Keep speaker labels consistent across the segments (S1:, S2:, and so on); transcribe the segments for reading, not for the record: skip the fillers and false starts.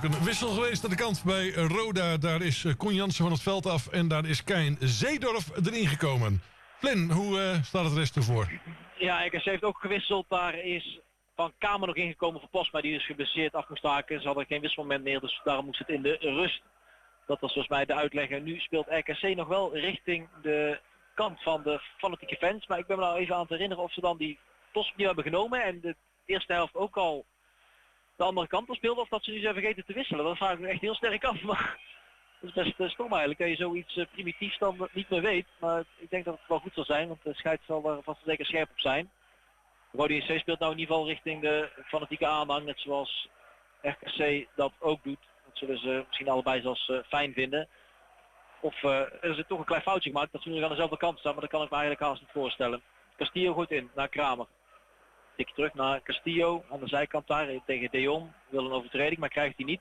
S1: natuurlijk een wissel geweest aan de kant bij Roda. Daar is Con Jansen van het veld af en daar is Kein Zeedorf erin gekomen. Flynn, hoe staat het rest ervoor?
S2: Ja, RKC heeft ook gewisseld. Daar is Van Kamer nog ingekomen voor Postma. Die is geblesseerd af moest haken. Ze hadden geen wisselmoment meer, dus daarom moest het in de rust. Dat was volgens mij de uitleg. En nu speelt RKC nog wel richting de kant van de fanatieke fans. Maar ik ben me nou even aan te herinneren of ze dan die Postma hebben genomen. En de eerste helft ook al de andere kant op speelden. Of dat ze nu zijn vergeten te wisselen. Dat vraag ik me echt heel sterk af. Maar dat is best stom eigenlijk. Dat je zoiets primitiefs dan niet meer weet. Maar ik denk dat het wel goed zal zijn. Want de scheids zal er vast zeker scherp op zijn. Rode JC speelt nou in ieder geval richting de fanatieke aanhang. Net zoals RKC dat ook doet. Dat zullen ze misschien allebei zelfs fijn vinden. Of er is toch een klein foutje gemaakt dat ze nu aan dezelfde kant staan. Maar dat kan ik me eigenlijk haast niet voorstellen. Castillo gooit in naar Kramer. Tikje terug naar Castillo aan de zijkant daar tegen De Jong. Wil een overtreding, maar krijgt hij niet.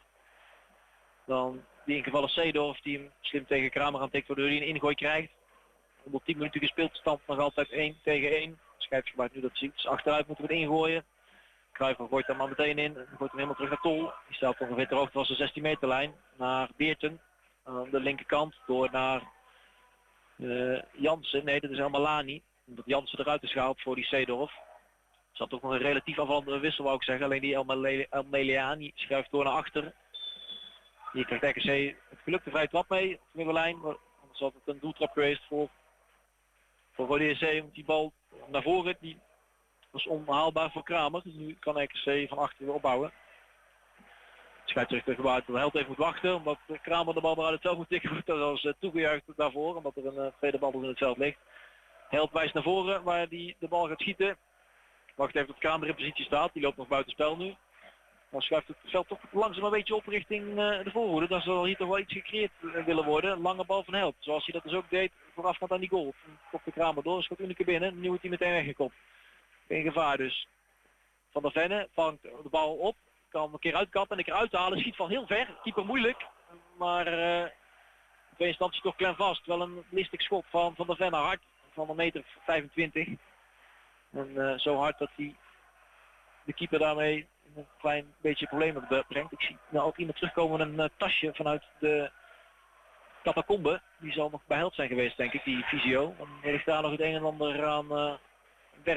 S2: Dan die ingevallen Seedorf die hem slim tegen Kramer aan tikt waardoor hij een ingooi krijgt. Onder 10 minuten gespeeld, stand nog altijd 1 tegen 1. Schijf maakt nu dat ziet. Dus achteruit moeten we het ingooien. Kruijver gooit hem maar meteen in. Gooit hem helemaal terug naar Tol. Die staat ongeveer ter hoogte van zijn 16 meter lijn. Naar Beerten. Aan de linkerkant. Door naar Jansen. Nee, dat is helemaal Lani. Omdat Jansen eruit is gehaald voor die Seedorf. Er zat toch nog een relatief afvallende wissel wou ik zeggen. Alleen die El Meliani schuift door naar achter. Hier krijgt RKC het geluk de vrije trap mee. Op de middenlijn. Anders had het een doeltrap geweest voor Rode JC. Want die bal naar voren. Die was onhaalbaar voor Kramer. Dus nu kan RKC van achter weer opbouwen. Scheidsrechter de held even moet wachten. Omdat Kramer de bal maar uit het veld moet tikken. Dat was toegejuicht daarvoor. Omdat er een tweede bal in het veld ligt. Held wijst naar voren waar hij de bal gaat schieten. Wacht even tot Kramer in positie staat. Die loopt nog buiten spel nu. Dan schuift het veld toch langzaam een beetje op richting de voorhoede. Dan zal hier toch wel iets gecreëerd willen worden. Lange bal van Held. Zoals hij dat dus ook deed voorafgaand aan die goal. Kopt de Kramer door. Schot Unike binnen. Nu wordt hij meteen weggekopt. Geen gevaar dus. Van der Venne vangt de bal op. Kan een keer uitkappen en een keer uithalen. Schiet van heel ver. Keeper moeilijk. Maar in twee instanties toch klem vast. Wel een listig schot van der Venne. Hard. Van een meter 25. En zo hard dat hij de keeper daarmee een klein beetje problemen brengt. Ik zie nou ook iemand terugkomen met een tasje vanuit de catacombe. Die zal nog bij Held zijn geweest denk ik, die fysio. Dan ligt daar nog het een en ander aan